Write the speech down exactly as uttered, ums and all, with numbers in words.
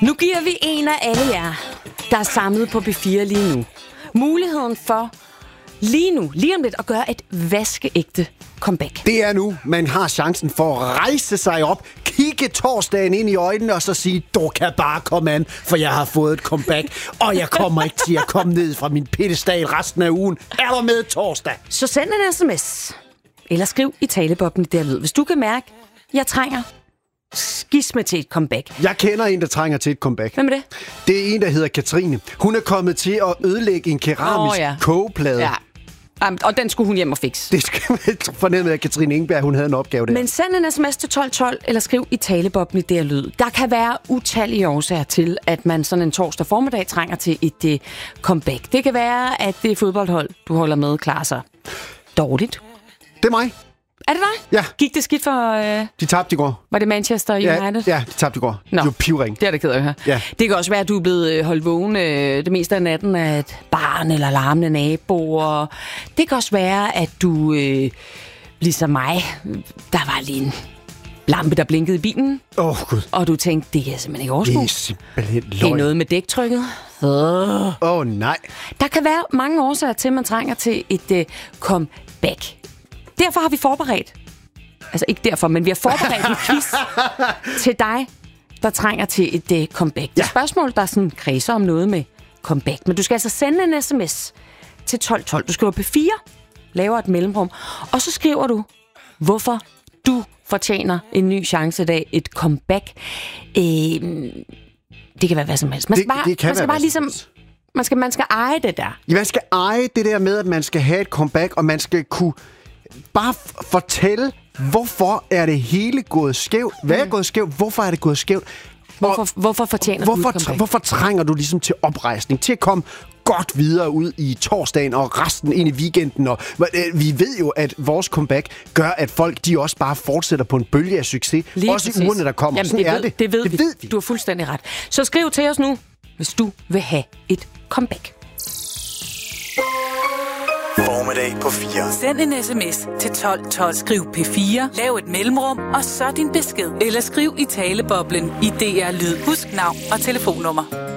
Nu giver vi en af alle jer, der er samlet på B fire lige nu, muligheden for lige nu, lige om lidt, at gøre et vaskeægte comeback. Det er nu, man har chancen for at rejse sig op, kigge torsdagen ind i øjnene og så sige, du kan bare komme an, for jeg har fået et comeback, og jeg kommer ikke til at komme ned fra min pedestal resten af ugen. Er du med torsdag? Så send en sms, eller skriv i taleboblen der lyd, hvis du kan mærke, jeg trænger skisme til et comeback. Jeg kender en, der trænger til et comeback. Hvem er det? Det er en, der hedder Katrine. Hun er kommet til at ødelægge en keramisk oh, ja. kogeplade. Ja. Um, og den skulle hun hjem og fikse. Det skal man fornemme, at Katrine Ingeberg, hun havde en opgave der. Men send en sms til tolv tolv, eller skriv i taleboblen i der lyd. Der kan være utallige årsager til, at man sådan en torsdag formiddag trænger til et uh, comeback. Det kan være, at det fodboldhold, du holder med, klarer sig dårligt. Det er mig. Er det dig? Ja. Gik det skidt for... Øh... De tabte i går. Var det Manchester United? Ja, ja de tabte i går. Nå. Det var pivring. Det er da ked af at høre. Ja. Det kan også være, at du er blevet holdt vågen øh, det meste af natten af et barn eller larmende naboer. Det kan også være, at du, øh, ligesom mig, der var lige en lampe, der blinkede i bilen. Åh, oh, Gud. Og du tænkte, det kan jeg simpelthen ikke overskue. Det er simpelthen løgn. Det er noget med dæktrykket. Åh, oh. oh, nej. Der kan være mange årsager til, at man trænger til et øh, comeback. Derfor har vi forberedt, altså ikke derfor, men vi har forberedt en quiz til dig, der trænger til et uh, comeback. Ja. Det er spørgsmål, der sådan kredser om noget med comeback. Men du skal altså sende en sms til tolv tolv. Du skriver P fire, laver et mellemrum, og så skriver du, hvorfor du fortjener en ny chance i dag, et comeback. Øh, det kan være hvad som helst. Man skal det, bare, det kan man skal være bare ligesom... Man skal, man skal eje det der. Ja, man skal eje det der med, at man skal have et comeback, og man skal kunne bare f- fortælle, hvorfor er det hele gået skævt? Hvad er gået skævt? Hvorfor er det gået skævt? Hvorfor, hvorfor fortjener hvorfor, du et comeback? Hvorfor trænger du ligesom til oprejsning, til at komme godt videre ud i torsdagen og resten ind i weekenden? Og, øh, vi ved jo, at vores comeback gør, at folk de også bare fortsætter på en bølge af succes. Lige også præcis. i ugerne, der kommer. Jamen, Sådan det, er ved, det. Det, ved, det vi. ved vi. Du har fuldstændig ret. Så skriv til os nu, hvis du vil have et comeback. Formiddag på fire. Send en sms til tolv tolv. Skriv P fire, lav et mellemrum, og så din besked. Eller skriv i taleboblen i D R Lyd. Husk navn og telefonnummer.